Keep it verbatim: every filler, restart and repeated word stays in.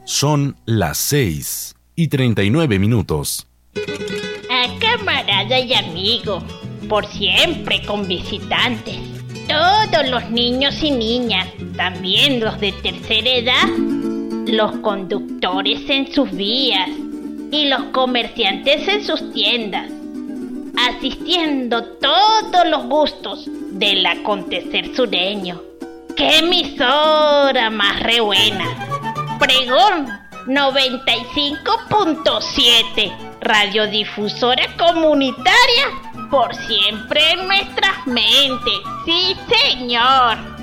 Son las seis y treinta y nueve minutos. A camarada y amigo, por siempre con visitantes. Todos los niños y niñas, también los de tercera edad, los conductores en sus vías y los comerciantes en sus tiendas, asistiendo todos los gustos del acontecer sureño. ¡Qué emisora más re buena! Pregón noventa y cinco punto siete, radiodifusora comunitaria, por siempre en nuestras mentes. ¡Sí, señor!